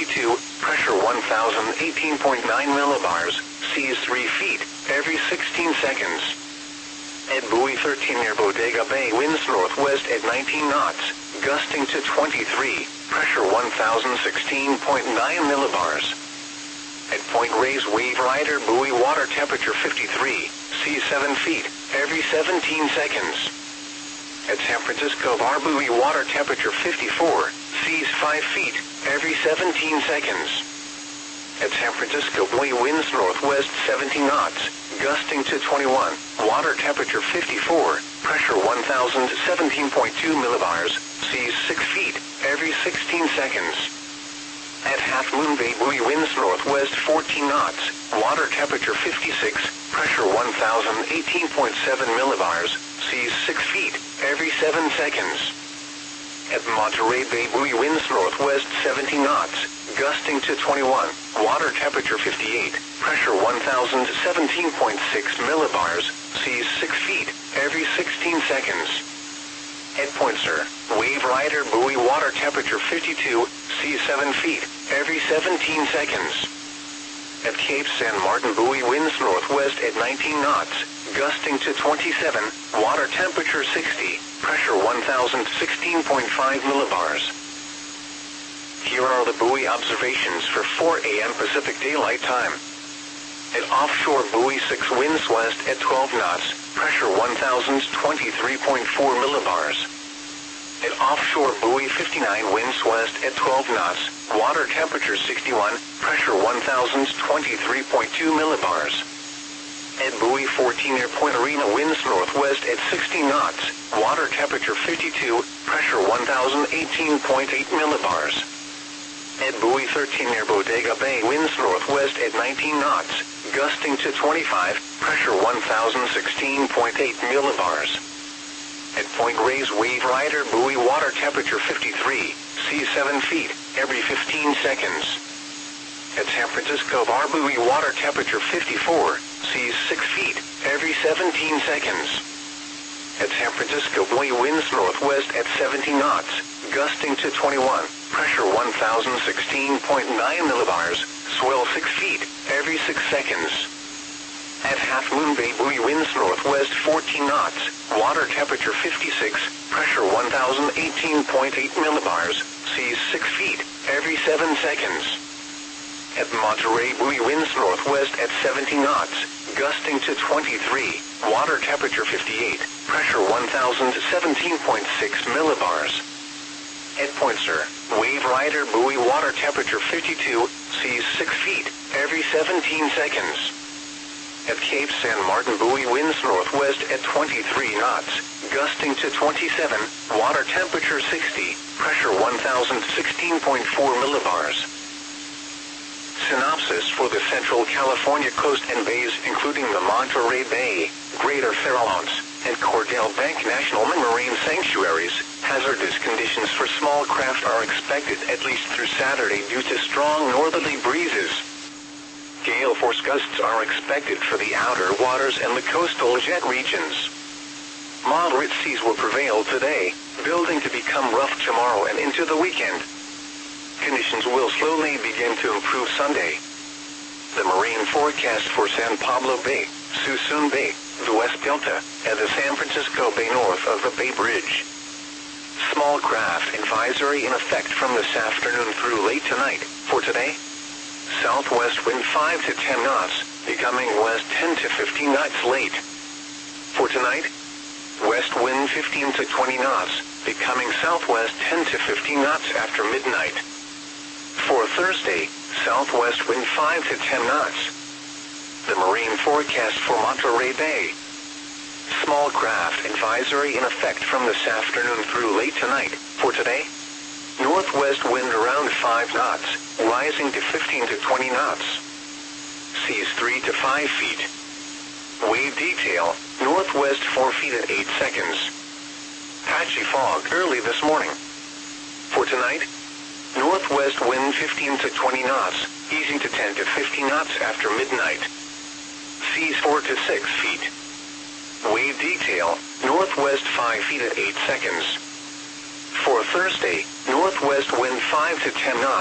52, pressure 1018.9 millibars, seas 3 feet, every 16 seconds. At buoy 13 near Bodega Bay, winds northwest at 19 knots, gusting to 23, pressure 1016.9 millibars. At Point Reyes Wave Rider buoy, water temperature 53, seas 7 feet, every 17 seconds. At San Francisco Bar buoy, water temperature 54, seas 5 feet, every 17 seconds. At San Francisco buoy, winds northwest 17 knots, gusting to 21, water temperature 54, pressure 1017.2 millibars, seas 6 feet, every 16 seconds. At Half Moon Bay buoy, winds northwest 14 knots, water temperature 56, pressure 1018.7 millibars, seas 6 feet, every 7 seconds. At Monterey Bay buoy, winds northwest 17 knots, gusting to 21, water temperature 58, pressure 1017.6 millibars, seas 6 feet, every 16 seconds. At Point Sur Wave Rider buoy, water temperature 52, seas 7 feet, every 17 seconds. At Cape San Martin buoy, winds northwest at 19 knots, gusting to 27, water temperature 60, pressure 1016.5 millibars. Here are the buoy observations for 4 a.m. Pacific Daylight Time. At offshore buoy 6, winds west at 12 knots, pressure 1023.4 millibars. At offshore buoy 59, winds west at 12 knots, water temperature 61, pressure 1023.2 millibars. At buoy 14 near Point Arena, winds northwest at 60 knots, water temperature 52, pressure 1018.8 millibars. At buoy 13 near Bodega Bay, winds northwest at 19 knots, gusting to 25, pressure 1016.8 millibars. At Point Reyes Wave Rider buoy, water temperature 53, seas 7 feet, every 15 seconds. At San Francisco Bar buoy, water temperature 54, seas 6 feet, every 17 seconds. At San Francisco buoy, winds northwest at 17 knots, gusting to 21, pressure 1016.9 millibars, swell 6 feet, every 6 seconds. At Half Moon Bay buoy, winds northwest 14 knots, water temperature 56, pressure 1018.8 millibars, seas 6 feet, every 7 seconds. At Monterey buoy, winds northwest at 17 knots, gusting to 23, water temperature 58, pressure 1017.6 millibars. At Point Sur Wave Rider buoy, water temperature 52, seas 6 feet, every 17 seconds. At Cape San Martin buoy, winds northwest at 23 knots, gusting to 27, water temperature 60, pressure 1016.4 millibars. Synopsis for the Central California coast and bays, including the Monterey Bay, Greater Farallones, and Cordell Bank National Marine Sanctuaries. Hazardous conditions for small craft are expected at least through Saturday due to strong northerly breezes. Gale force gusts are expected for the outer waters and the coastal jet regions. Moderate seas will prevail today, building to become rough tomorrow and into the weekend. Conditions will slowly begin to improve Sunday. The marine forecast for San Pablo Bay, Suisun Bay, the West Delta, and the San Francisco Bay north of the Bay Bridge. Small craft advisory in effect from this afternoon through late tonight. For today, southwest wind 5 to 10 knots, becoming west 10 to 15 knots late. For tonight, west wind 15 to 20 knots, becoming southwest 10 to 15 knots after midnight. For Thursday, southwest wind 5 to 10 knots. The marine forecast for Monterey Bay. Small craft advisory in effect from this afternoon through late tonight. For today, northwest wind around 5 knots, rising to 15 to 20 knots. Seas 3 to 5 feet. Wave detail, northwest 4 feet at 8 seconds. Patchy fog early this morning. For tonight, northwest wind 15 to 20 knots, easing to 10 to 15 knots after midnight. Seas 4 to 6 feet. Wave detail, northwest 5 feet at 8 seconds. For Thursday, northwest wind 5 to 10 knots.